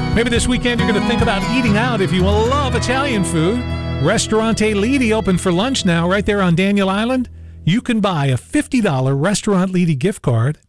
Maybe this weekend you're going to think about eating out if you love Italian food. Restaurante Lidi open for lunch now right there on Daniel Island. You can buy a $50 Restaurant Lidi gift card